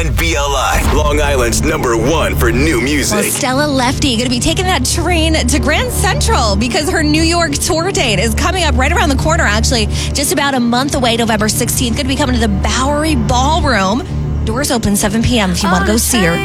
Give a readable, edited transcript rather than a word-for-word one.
on BLI, Long Island's #1 for new music. Well, Stella Lefty going to be taking that train to Grand Central because her New York tour date is coming up right around the corner, actually. Just about a month away, November 16th. Going to be coming to the Bowery Ballroom. Doors open 7 p.m. if you want to go see her.